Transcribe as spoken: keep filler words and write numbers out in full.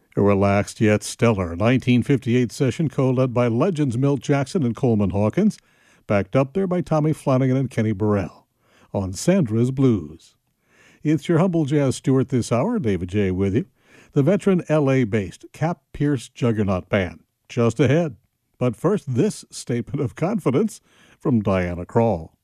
A relaxed yet stellar nineteen fifty-eight session co-led by legends Milt Jackson and Coleman Hawkins, backed up there by Tommy Flanagan and Kenny Burrell on Sandra's Blues. It's your humble jazz steward this hour, David J. with you. The veteran L A-based Cap Pierce Juggernaut Band, just ahead. But first, this statement of confidence from Diana Krall.